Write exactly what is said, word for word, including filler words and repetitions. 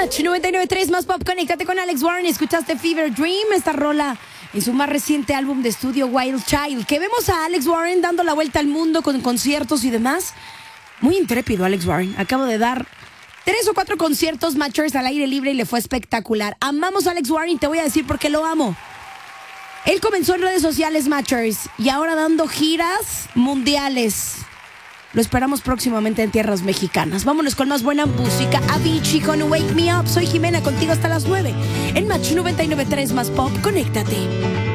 Match noventa y nueve punto tres más pop. Conéctate con Alex Warren. Escuchaste Fever Dream, esta rola en su más reciente álbum de estudio Wild Child. Que vemos a Alex Warren dando la vuelta al mundo con conciertos y demás. Muy intrépido Alex Warren. Acabo de dar tres o cuatro conciertos Matchers al aire libre y le fue espectacular. Amamos a Alex Warren y te voy a decir por qué lo amo. Él comenzó en redes sociales Matchers y ahora dando giras mundiales. Lo esperamos próximamente en tierras mexicanas. Vámonos con más buena música. Avicii con Wake Me Up. Soy Jimena, contigo hasta las nueve. En Match noventa y nueve punto tres más pop. Conéctate.